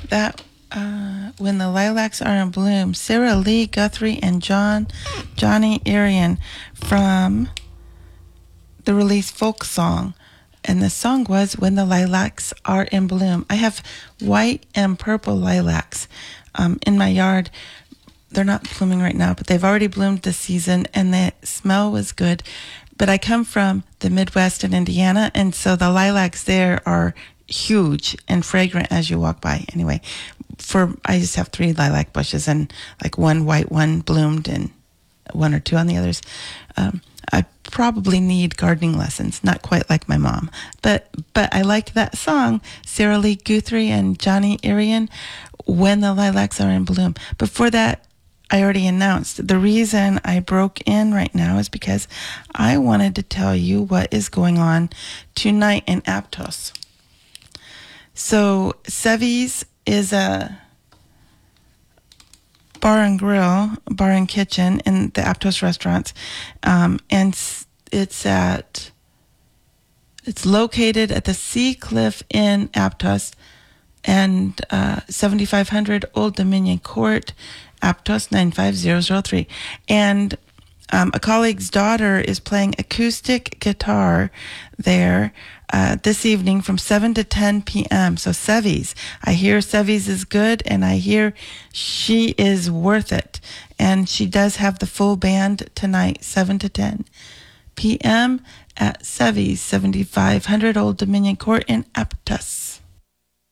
That When the Lilacs Are in Bloom, Sarah Lee Guthrie and Johnny Arian from the release Folk Song. And the song was When the Lilacs Are in Bloom. I have white and purple lilacs in my yard. They're not blooming right now, but they've already bloomed this season, and the smell was good. But I come from the Midwest in Indiana, and so the lilacs there are huge and fragrant as you walk by. Anyway, I just have 3 lilac bushes, and like one white one bloomed and 1 or 2 on the others. I probably need gardening lessons, not quite like my mom, but I like that song, Sarah Lee Guthrie and Johnny Arian, When the Lilacs Are in Bloom. Before that, I already announced the reason I broke in right now is because I wanted to tell you what is going on tonight in Aptos. So Sevy's is a bar and kitchen in the Aptos restaurants, and it's located at the Sea Cliff Inn, Aptos, and 7500 Old Dominion Court, Aptos 95003. And a colleague's daughter is playing acoustic guitar there this evening from 7 to 10 p.m. So Sevy's. I hear Sevy's is good, and I hear she is worth it. And she does have the full band tonight, 7 to 10 p.m. at Sevy's, 7500 Old Dominion Court in Aptos.